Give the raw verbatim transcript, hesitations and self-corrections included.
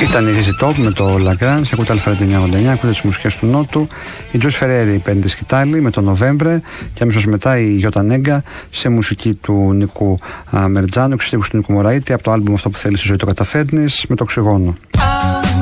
Ήταν η Ζήση Top με το Lagrange, ακούτε Αλφα εννιά ογδόντα εννιά, ακούτε τις μουσικές του Νότου. Η Τζος Φεραίρη παίρνει τη σκητάλη με το Νοβέμβρε και αμέσως μετά η Γιώτα Νέγκα σε μουσική του Νίκου Μερτζάνου και στίχους του Νίκου Μωραΐτη από το άλμπουμ Αυτό που θέλεις στη ζωή το καταφέρνεις με το Οξυγόνο.